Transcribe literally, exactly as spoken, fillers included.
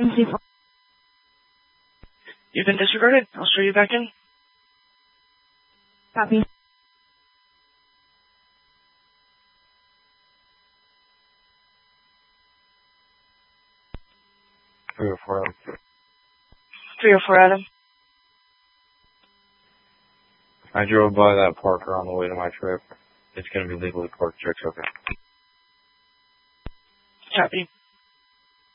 You've been disregarded. I'll show you back in. Copy. three oh four Adam. three oh four Adam. I drove by that Parker on the way to my trip. It's going to be legally parked. Check's okay. Copy.